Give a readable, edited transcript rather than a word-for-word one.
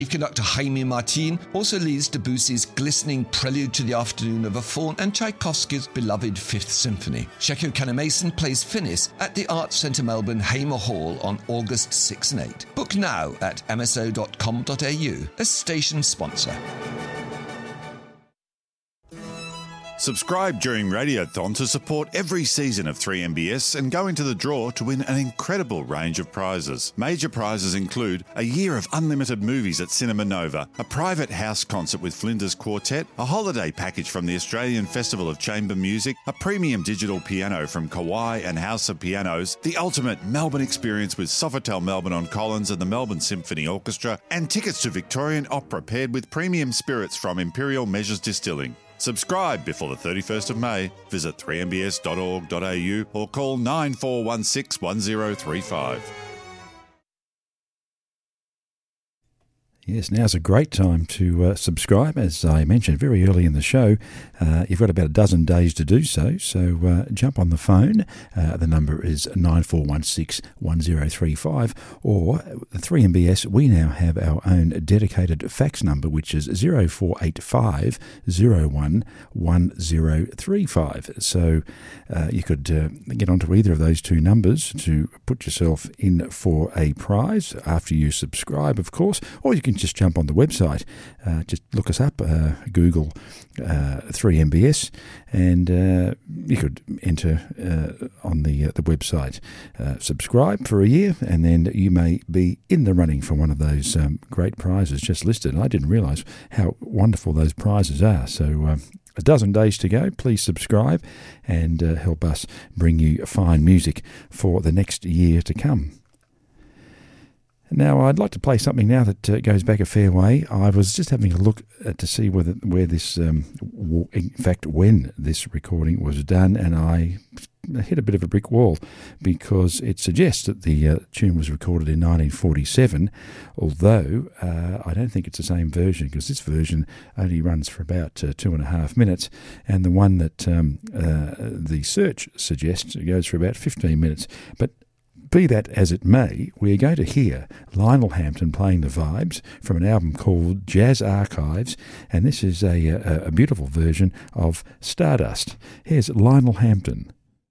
Conductor Jaime Martin also leads Debussy's glistening prelude to the afternoon of a faun and Tchaikovsky's beloved Fifth Symphony. Sheko Kannemason plays Finis at the Arts Centre Melbourne Hamer Hall on August 6 and 8. Book now at mso.com.au, a station sponsor. Subscribe during Radiothon to support every season of 3MBS and go into the draw to win an incredible range of prizes. Major prizes include a year of unlimited movies at Cinema Nova, a private house concert with Flinders Quartet, a holiday package from the Australian Festival of Chamber Music, a premium digital piano from Kawai and House of Pianos, the ultimate Melbourne experience with Sofitel Melbourne on Collins and the Melbourne Symphony Orchestra, and tickets to Victorian Opera paired with premium spirits from Imperial Measures Distilling. Subscribe before the 31st of May. Visit 3mbs.org.au or call 9416 1035. Yes, now's a great time to subscribe. As I mentioned very early in the show, you've got about a dozen days to do so. So jump on the phone. The number is 9416 1035. Or 3MBS, we now have our own dedicated fax number, which is 0485 01 1035. So you could get onto either of those two numbers to put yourself in for a prize after you subscribe, of course, or you can just jump on the website. Just look us up, Google 3MBS, and you could enter on the website. Subscribe for a year, and then you may be in the running for one of those great prizes just listed. I didn't realise how wonderful those prizes are. So a dozen days to go. Please subscribe and help us bring you fine music for the next year to come. Now, I'd like to play something now that goes back a fair way. I was just having a look to see where this, in fact, when this recording was done, and I hit a bit of a brick wall because it suggests that the tune was recorded in 1947, although I don't think it's the same version, because this version only runs for about 2.5 minutes, and the one that the search suggests goes for about 15 minutes. But be that as it may, we are going to hear Lionel Hampton playing the vibes from an album called Jazz Archives, and this is a beautiful version of Stardust. Here's Lionel Hampton.